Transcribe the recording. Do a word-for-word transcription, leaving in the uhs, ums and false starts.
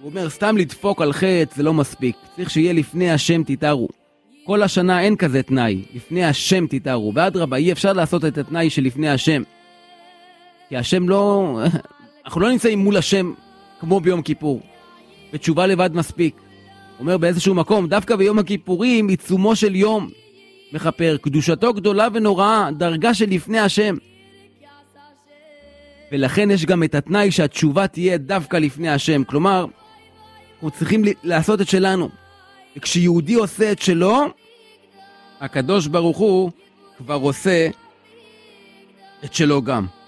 הוא אומר, סתם לדפוק על חץ זה לא מספיק. צריך שיהיה לפני השם תתארו. כל השנה אין כזה תנאי. לפני השם תתארו. ואדרבה, אי אפשר לעשות את התנאי שלפני השם. כי השם לא... אנחנו לא נמצאים מול השם כמו ביום כיפור. ותשובה לבד מספיק. הוא אומר באיזשהו מקום, דווקא ביום הכיפורים, עיצומו של יום מכפר, קדושתו גדולה ונוראה, דרגה של לפני השם. ולכן יש גם את התנאי שהתשובה תהיה דווקא לפני השם. כלומר, אנחנו צריכים לעשות את שלנו. וכשיהודי עושה את שלו, הקדוש ברוך הוא כבר עושה את שלו גם.